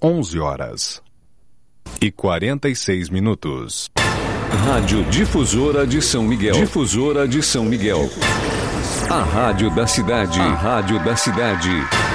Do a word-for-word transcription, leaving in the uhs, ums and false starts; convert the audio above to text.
onze horas e quarenta e seis minutos. Rádio Difusora de São Miguel. Difusora de São Miguel. A rádio da cidade. A rádio da cidade.